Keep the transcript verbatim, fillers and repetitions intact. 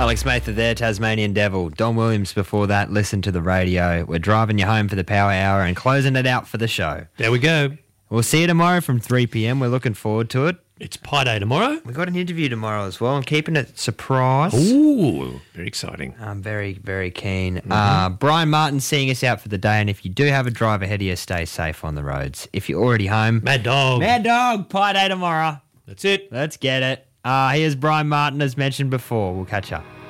Alex Mather there, Tasmanian Devil. Don Williams before that, Listen to the Radio. We're driving you home for the Power Hour and closing it out for the show. There we go. We'll see you tomorrow from three p.m. We're looking forward to it. It's Pie Day tomorrow. We've got an interview tomorrow as well. I'm keeping it surprise. Ooh, very exciting. I'm very, very keen. Mm-hmm. Uh, Brian Martin seeing us out for the day, and if you do have a drive ahead of you, stay safe on the roads. If you're already home... Mad Dog. Mad Dog, Pie Day tomorrow. That's it. Let's get it. Uh, here's Brian Martin, as mentioned before. We'll catch up.